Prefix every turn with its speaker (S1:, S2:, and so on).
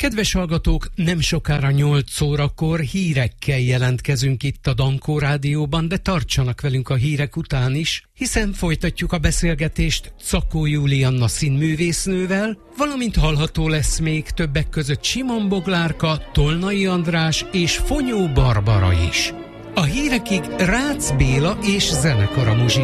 S1: Kedves hallgatók, nem sokára 8 órakor hírekkel jelentkezünk itt a Dankó Rádióban, de tartsanak velünk a hírek után is, hiszen folytatjuk a beszélgetést Czakó Julianna színművésznővel, valamint hallható lesz még többek között Simon Boglárka, Tolnai András és Fonyó Barbara is. A hírekig Rácz Béla és zenekara muzsikál.